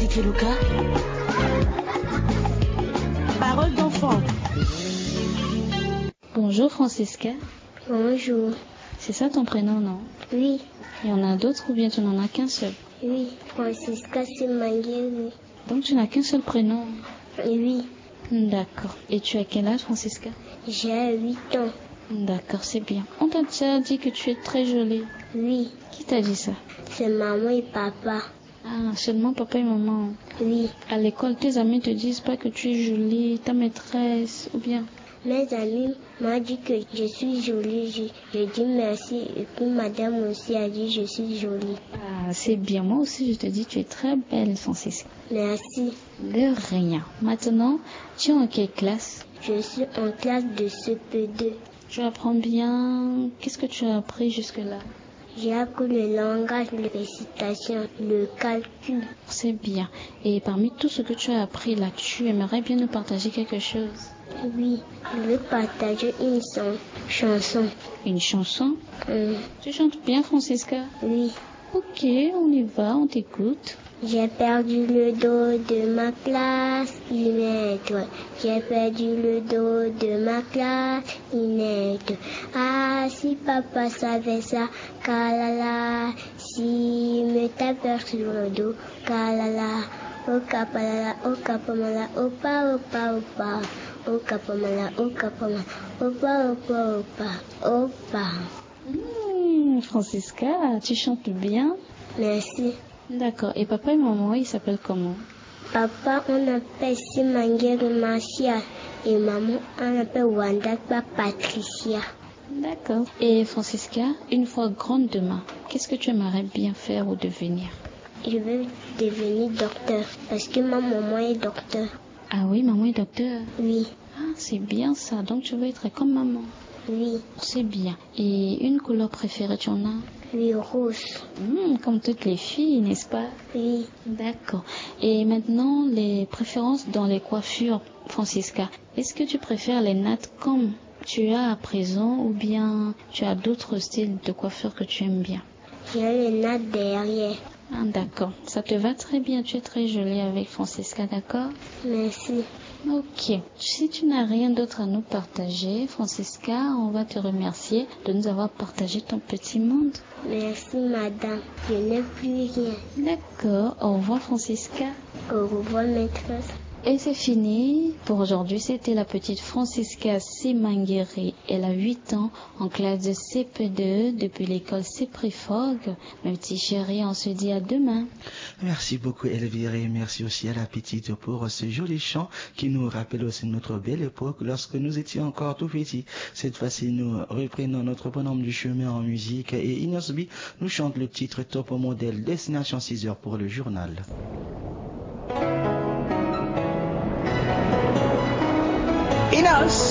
Radio Luca. Parole d'enfant. Bonjour Francisca. Bonjour. C'est ça ton prénom, non? Oui. Il y en a d'autres ou bien tu n'en as qu'un seul? Oui, Francisca Simangeri. Donc tu n'as qu'un seul prénom? Oui. D'accord. Et tu as quel âge, Francisca? J'ai 8 ans. D'accord, c'est bien. On t'a déjà dit que tu es très jolie? Oui. Qui t'a dit ça? C'est maman et papa. Ah, seulement papa et maman? Oui. À l'école, tes amis te disent pas que tu es jolie, ta maîtresse, ou bien? Mes amis m'ont dit que je suis jolie. Je dis merci. Et puis madame aussi a dit que je suis jolie. Ah, c'est bien. Moi aussi, je te dis, tu es très belle, Francisca. Merci. De rien. Maintenant, tu es en quelle classe? Je suis en classe de CP2. Tu apprends bien. Qu'est-ce que tu as appris jusque-là? J'ai appris le langage, la récitation, le calcul. C'est bien. Et parmi tout ce que tu as appris là, tu aimerais bien nous partager quelque chose? Oui, je veux partager une chanson. Une chanson? Tu chantes bien, Francisca? Oui. Ok, on y va, on t'écoute. J'ai perdu le dos de ma classe, il est toi. J'ai perdu le dos de ma classe, il est toi. Ah, si papa savait ça, kalala. Si me tapait sur le dos, kalala. Oh kapalala, oh kapamala, opa, opa, opa. Oh kapamala, oh kapamala, opa, opa, opa, opa. Francisca, tu chantes bien. Merci. D'accord. Et papa et maman, ils s'appellent comment? Papa, on appelle Simangeri Marcia. Et maman, on appelle Wandakba Patricia. D'accord. Et Francisca, une fois grande demain, qu'est-ce que tu aimerais bien faire ou devenir? Je veux devenir docteur parce que ma maman est docteur. Ah oui, maman est docteur? Oui. Ah, c'est bien ça. Donc tu veux être comme maman? Oui. C'est bien. Et une couleur préférée, tu en as? Oui, rouge. Comme toutes les filles, n'est-ce pas? Oui. D'accord. Et maintenant, les préférences dans les coiffures, Francisca. Est-ce que tu préfères les nattes comme tu as à présent ou bien tu as d'autres styles de coiffure que tu aimes bien? J'ai les nattes derrière. Ah, d'accord. Ça te va très bien. Tu es très jolie avec Francisca, d'accord? Merci. Ok. Si tu n'as rien d'autre à nous partager, Francisca, on va te remercier de nous avoir partagé ton petit monde. Merci, madame. Je n'ai plus rien. D'accord. Au revoir, Francisca. Au revoir, maîtresse. Et c'est fini pour aujourd'hui. C'était la petite Francisca Simangeri. Elle a 8 ans en classe de CP2 depuis l'école Cyprifog. Mes petits chéris, on se dit à demain. Merci beaucoup Elvire et merci aussi à la petite pour ce joli chant qui nous rappelle aussi notre belle époque lorsque nous étions encore tout petits. Cette fois-ci, nous reprenons notre bonhomme du chemin en musique et Inosbi nous chante le titre Top Model Destination 6h pour le journal. Inos.